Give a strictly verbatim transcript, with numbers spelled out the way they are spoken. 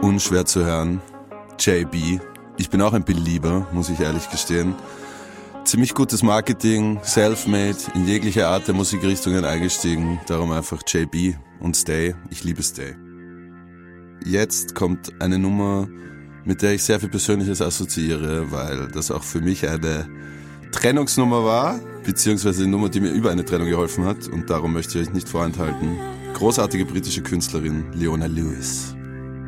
unschwer zu hören. J B. Ich bin auch ein Belieber, muss ich ehrlich gestehen. Ziemlich gutes Marketing, self-made, in jegliche Art der Musikrichtungen eingestiegen. Darum einfach J B und Stay. Ich liebe Stay. Jetzt kommt eine Nummer, mit der ich sehr viel Persönliches assoziiere, weil das auch für mich eine Trennungsnummer war, beziehungsweise eine Nummer, die mir über eine Trennung geholfen hat. Und darum möchte ich euch nicht vorenthalten. Großartige britische Künstlerin Leona Lewis.